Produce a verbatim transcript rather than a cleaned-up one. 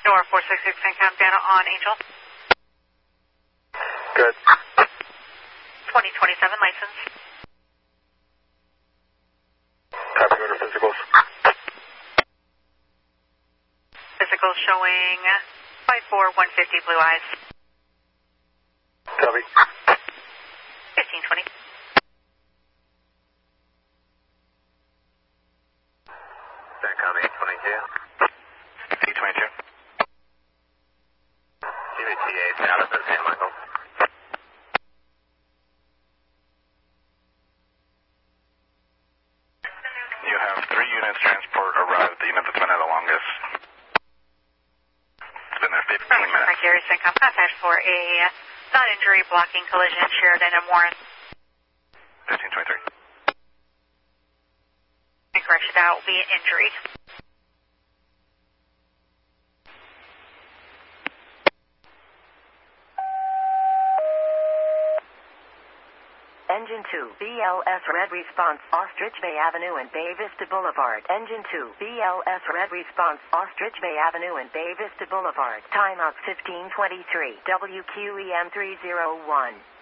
Door four six six and countdown on Angel. Good. twenty twenty-seven license. Copy, order physicals. Physical showing five four one fifty Blue Eyes. Copy. fifteen twenty. Back on eight twenty-two. eight twenty-two. C V T eight out of the San Michael. You have three units transport arrived. The unit that's been there the longest. It's been there fifteen minutes. Frank Gary, Syncom contact for a non-injury blocking collision Sheridan and Warren. fifteen twenty-three. Correction, that will be an injury. Engine two, B L S Red Response, Ostrich Bay Avenue and Bay Vista Boulevard. Engine two, B L S Red Response, Ostrich Bay Avenue and Bay Vista Boulevard. Timeout fifteen twenty-three, W Q E M three oh one.